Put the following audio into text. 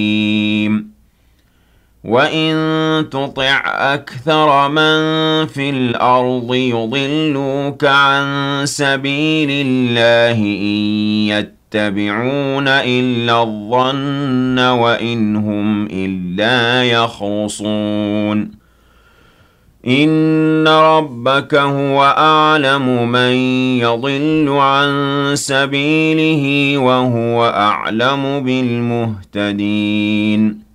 وَإِن تُطِعْ أَكْثَرَ مَن فِي الْأَرْضِ يُضِلُّوكَ عَن سَبِيلِ اللَّهِ إِن يَتَّبِعُونَ إِلَّا الظَّنَّ وَإِنْ هُمْ إِلَّا يَخْرُصُونَ إِنَّ رَبَّكَ هُوَ أَعْلَمُ مَن يَضِلُّ عَن سَبِيلِهِ وَهُوَ أَعْلَمُ بِالْمُهْتَدِينَ